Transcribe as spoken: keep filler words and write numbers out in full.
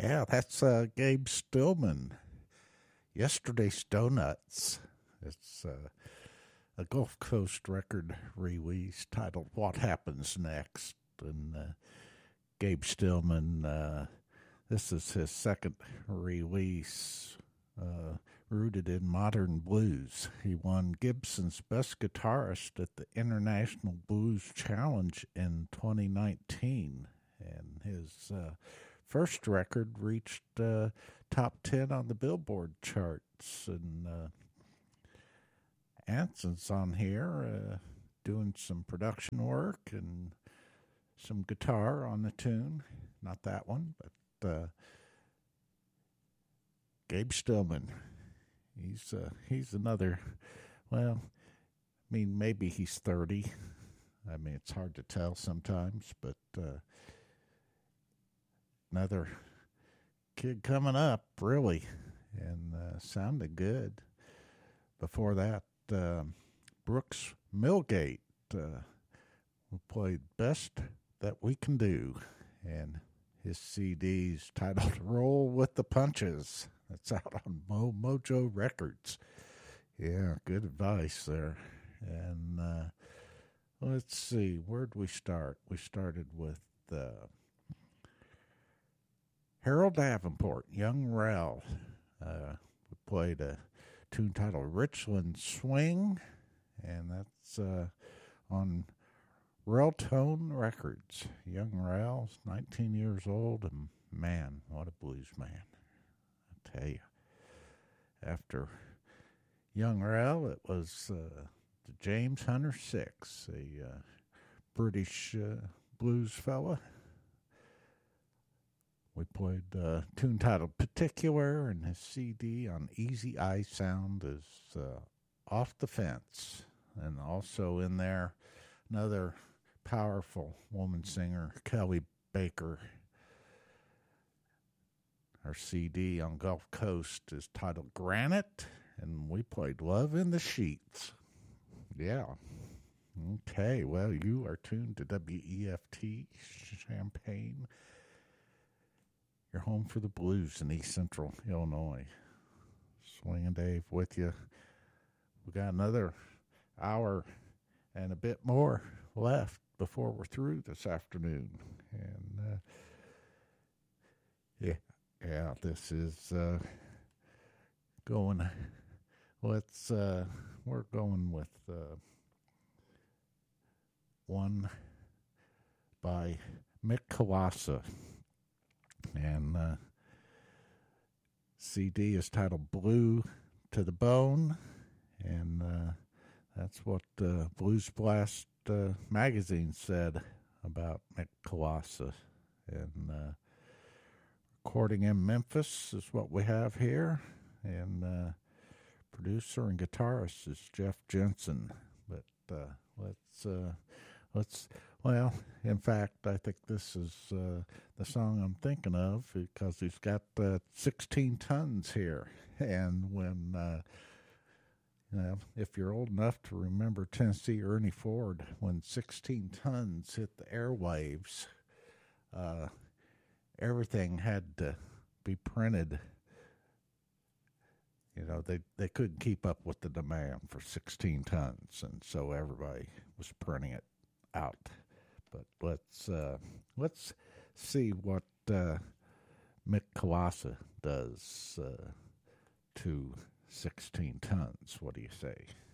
Yeah, that's uh, Gabe Stillman. Yesterday's Donuts. It's uh, a Gulf Coast record release titled What Happens Next. And uh, Gabe Stillman, uh, this is his second release, uh, rooted in modern blues. He won Gibson's Best Guitarist at the International Blues Challenge in twenty nineteen. And his uh, first record reached uh, top ten on the Billboard charts. And uh, Anson's on here uh, doing some production work and some guitar on the tune. Not that one, but uh, Gabe Stillman. He's uh, he's another, well, I mean, maybe he's thirty. I mean, it's hard to tell sometimes, but uh, another kid coming up, really, and uh, sounded good. Before that, uh, Brooks Milgate uh, played Best That We Can Do, and his C D's titled Roll with the Punches. That's out on Mo Mojo Records. Yeah, good advice there. And uh, let's see, where'd we start? We started with uh, Harold Davenport, Young Rel. Uh, we played a tune titled Richland Swing, and that's uh, on Reltone Records. Young Rel's nineteen years old, and man, what a blues man. I tell you. After Young Rel, it was uh, the James Hunter Six, a uh, British uh, blues fella. We played a tune titled Particular, and his C D on Easy Eye Sound is uh, Off the Fence. And also in there, another powerful woman singer, Kelly Baker. Our C D on Gulf Coast is titled Granite, and we played Love in the Sheets. Yeah. Okay, well, you are tuned to W E F T Champaign. You're home for the blues in East Central Illinois. Swinging Dave with you. We got another hour and a bit more left before we're through this afternoon. And, uh, yeah. Yeah, this is uh, going, let's, uh, we're going with uh, one by Mick Kolassa. And uh, C D is titled Blue to the Bone. And uh, that's what uh, Blues Blast uh, magazine said about Mick Kolassa. And, uh, recording in Memphis is what we have here, and uh, producer and guitarist is Jeff Jensen. But uh, let's uh, let's well, in fact, I think this is uh, the song I'm thinking of because he's got uh, sixteen tons here, and when uh, you know, if you're old enough to remember Tennessee Ernie Ford, when sixteen tons hit the airwaves. Uh, Everything had to be printed. You know, they, they couldn't keep up with the demand for sixteen tons, and so everybody was printing it out. But let's uh, let's see what uh, Mick Kolassa does uh, to sixteen tons. What do you say?